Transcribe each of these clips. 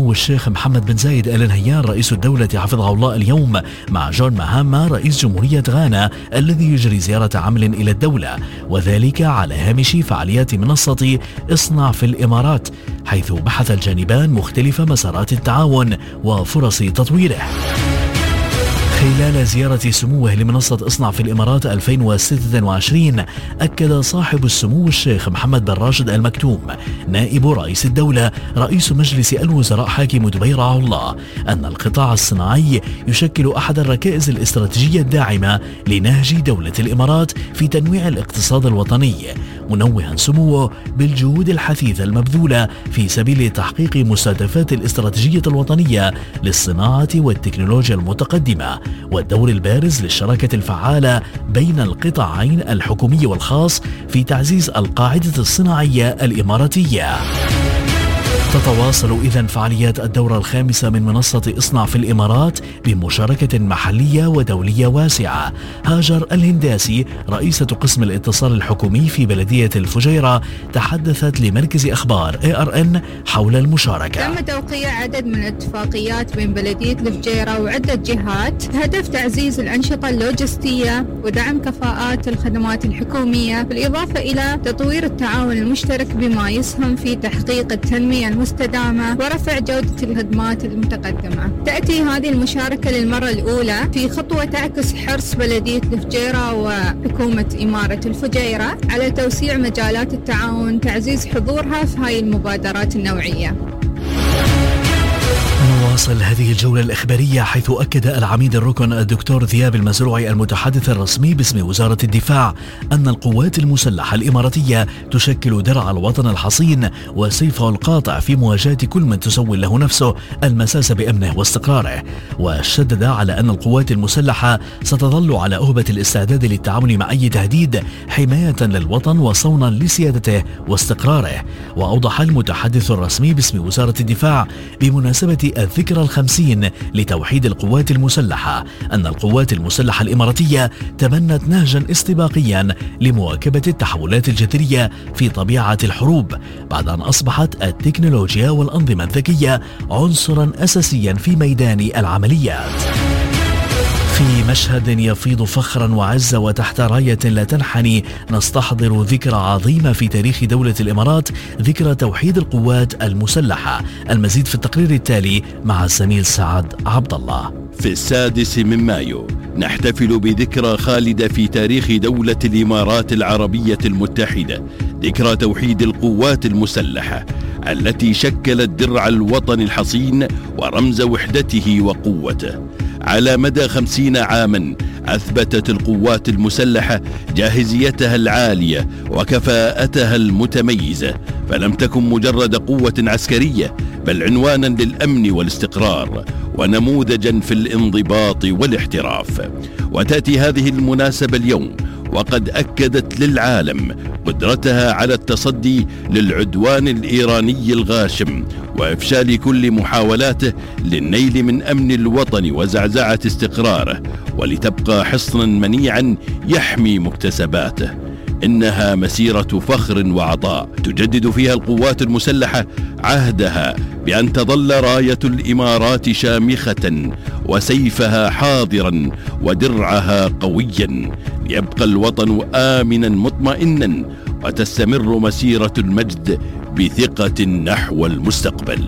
سمو الشيخ محمد بن زايد آل نهيان رئيس الدولة حفظه الله اليوم مع جون مهاما رئيس جمهورية غانا الذي يجري زيارة عمل إلى الدولة، وذلك على هامش فعاليات منصة اصنع في الإمارات، حيث بحث الجانبان مختلف مسارات التعاون وفرص تطويره. خلال زيارة سموه لمنصة اصنع في الإمارات 2026 أكد صاحب السمو الشيخ محمد بن راشد آل مكتوم نائب رئيس الدولة رئيس مجلس الوزراء حاكم دبي رعاه الله أن القطاع الصناعي يشكل أحد الركائز الاستراتيجية الداعمة لنهج دولة الإمارات في تنويع الاقتصاد الوطني، منوها سموه بالجهود الحثيثة المبذولة في سبيل تحقيق مستهدفات الاستراتيجية الوطنية للصناعة والتكنولوجيا المتقدمة، والدور البارز للشراكة الفعالة بين القطاعين الحكومي والخاص في تعزيز القاعدة الصناعية الإماراتية. تتواصل إذن فعاليات الدورة الخامسة من منصة اصنع في الإمارات بمشاركة محلية ودولية واسعة. هاجر الهنداسي رئيسة قسم الاتصال الحكومي في بلدية الفجيرة تحدثت لمركز أخبار ARN حول المشاركة. تم توقيع عدد من الاتفاقيات بين بلدية الفجيرة وعدة جهات هدف تعزيز الأنشطة اللوجستية ودعم كفاءات الخدمات الحكومية، بالإضافة إلى تطوير التعاون المشترك بما يسهم في تحقيق التنمية المستدامة ورفع جودة الخدمات المتقدمة. تأتي هذه المشاركة للمرة الأولى في خطوة تعكس حرص بلدية الفجيرة وحكومة إمارة الفجيرة على توسيع مجالات التعاون، تعزيز حضورها في هاي المبادرات النوعية. نواصل هذه الجولة الإخبارية حيث أكد العميد الركن الدكتور ذياب المزروعي المتحدث الرسمي باسم وزارة الدفاع أن القوات المسلحة الإماراتية تشكل درع الوطن الحصين وسيفه القاطع في مواجهة كل من تسول له نفسه المساس بأمنه واستقراره، وشدد على أن القوات المسلحة ستظل على أهبة الاستعداد للتعامل مع أي تهديد حماية للوطن وصونا لسيادته واستقراره. وأوضح المتحدث الرسمي باسم وزارة الدفاع بمناسبة الذكرى 50 لتوحيد القوات المسلحة أن القوات المسلحة الإماراتية تبنت نهجا استباقيا لمواكبة التحولات الجذرية في طبيعة الحروب، بعد أن أصبحت التكنولوجيا والأنظمة الذكية عنصرا أساسيا في ميدان العمليات. في مشهد يفيض فخرا وعزة وتحت راية لا تنحني نستحضر ذكرى عظيمة في تاريخ دولة الإمارات، ذكرى توحيد القوات المسلحة. المزيد في التقرير التالي مع الزميل سعد عبد الله. في 6 مايو نحتفل بذكرى خالدة في تاريخ دولة الإمارات العربية المتحدة، ذكرى توحيد القوات المسلحة التي شكلت درع الوطن الحصين ورمز وحدته وقوته. على مدى 50 عاما أثبتت القوات المسلحة جاهزيتها العالية وكفاءتها المتميزة، فلم تكن مجرد قوة عسكرية بل عنوانا للأمن والاستقرار ونموذجا في الانضباط والاحتراف. وتأتي هذه المناسبة اليوم وقد أكدت للعالم قدرتها على التصدي للعدوان الإيراني الغاشم وإفشال كل محاولاته للنيل من أمن الوطن وزعزعة استقراره، ولتبقى حصنا منيعا يحمي مكتسباته. إنها مسيرة فخر وعطاء تجدد فيها القوات المسلحة عهدها بأن تظل راية الإمارات شامخة وسيفها حاضرا ودرعها قويا، ليبقى الوطن آمنا مطمئنا وتستمر مسيرة المجد بثقة نحو المستقبل.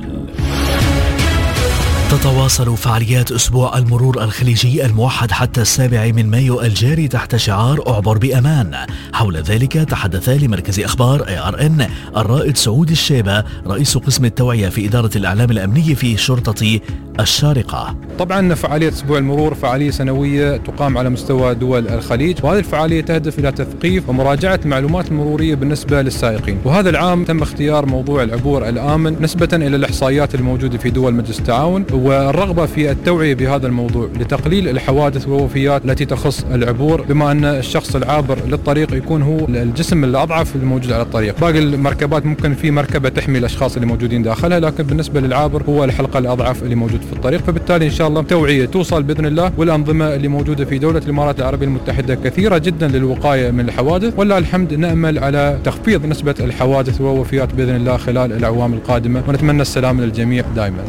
تتواصل فعاليات أسبوع المرور الخليجي الموحد حتى 7 مايو الجاري تحت شعار أعبر بأمان. حول ذلك تحدث لمركز أخبار ARN الرائد سعود الشيبة رئيس قسم التوعية في إدارة الإعلام الأمني في شرطة الشارقة. طبعا فعالية أسبوع المرور فعالية سنوية تقام على مستوى دول الخليج، وهذه الفعالية تهدف إلى تثقيف ومراجعة المعلومات المرورية بالنسبة للسائقين. وهذا العام تم اختيار موضوع العبور الآمن نسبة إلى الإحصائيات الموجودة في دول مجلس التعاون، والرغبة في التوعية بهذا الموضوع لتقليل الحوادث والوفيات التي تخص العبور، بما أن الشخص العابر للطريق يكون هو الجسم الأضعف الموجود على الطريق. باقي المركبات ممكن في مركبة تحمي الأشخاص اللي موجودين داخلها، لكن بالنسبة للعابر هو الحلقة الأضعف اللي موجود في الطريق. فبالتالي إن شاء الله توعية توصل بإذن الله، والأنظمة اللي موجودة في دولة الإمارات العربية المتحدة كثيرة جدا للوقاية من الحوادث، والله الحمد نأمل على تخفيض نسبة الحوادث والوفيات بإذن الله خلال الأعوام القادمة، ونتمنى السلام للجميع دائما.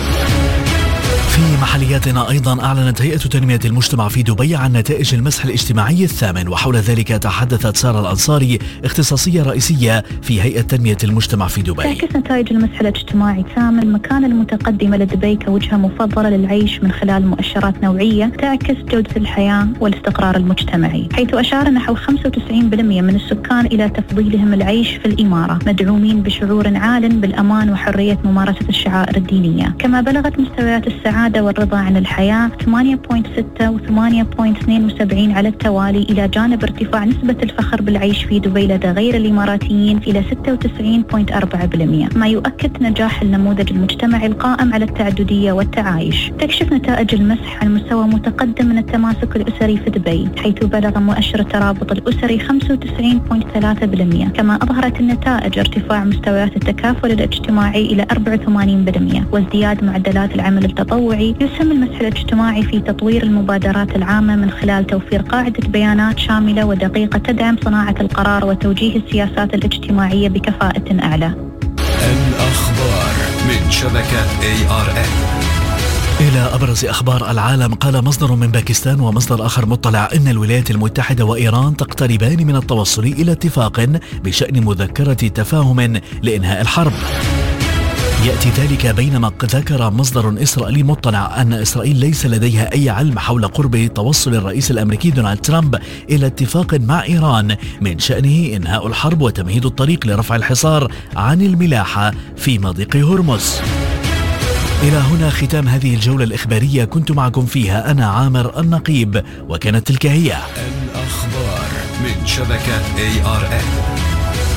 في محلياتنا أيضا أعلنت هيئة تنمية المجتمع في دبي عن نتائج المسح الاجتماعي الثامن، وحول ذلك تحدثت سارة الأنصاري اختصاصية رئيسية في هيئة تنمية المجتمع في دبي. تعكس نتائج المسح الاجتماعي الثامن المكانة المتقدمة لدبي كوجهة مفضلة للعيش من خلال مؤشرات نوعية تعكس جودة الحياة والاستقرار المجتمعي، حيث أشار نحو 95% من السكان إلى تفضيلهم العيش في الإمارة، مدعومين بشعور عال بالأمان وحرية ممارسة الشعائر الدينية. كما بلغت مستويات السعادة والرضا عن الحياة 8.6 و 8.72 على التوالي، إلى جانب ارتفاع نسبة الفخر بالعيش في دبي لدى غير الإماراتيين إلى 96.4%، ما يؤكد نجاح النموذج المجتمعي القائم على التعددية والتعايش. تكشف نتائج المسح عن مستوى متقدم من التماسك الأسري في دبي، حيث بلغ مؤشر الترابط الأسري 95.3%. كما أظهرت النتائج ارتفاع مستويات التكافل الاجتماعي إلى 84% وازدياد معدلات العمل التطوعي. يسهم المسح الاجتماعي في تطوير المبادرات العامة من خلال توفير قاعدة بيانات شاملة ودقيقة تدعم صناعة القرار وتوجيه السياسات الاجتماعية بكفاءة أعلى. الأخبار من شبكة ARN. إلى أبرز أخبار العالم. قال مصدر من باكستان ومصدر آخر مطلع إن الولايات المتحدة وإيران تقتربان من التوصل إلى اتفاق بشأن مذكرة تفاهم لإنهاء الحرب. يأتي ذلك بينما ذكر مصدر إسرائيلي مطلع أن إسرائيل ليس لديها أي علم حول قرب توصل الرئيس الأمريكي دونالد ترامب إلى اتفاق مع إيران من شأنه إنهاء الحرب وتمهيد الطريق لرفع الحصار عن الملاحة في مضيق هرمز. إلى هنا ختام هذه الجولة الإخبارية، كنت معكم فيها أنا عامر النقيب، وكانت تلك هي الأخبار من شبكة ARN.